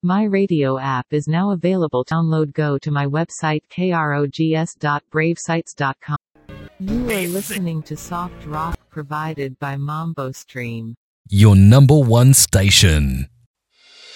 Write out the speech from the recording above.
My radio app is now available. Download. Go to my website krogs.bravesites.com. You are listening to Soft Rock provided by Mambo Stream. Your number one station.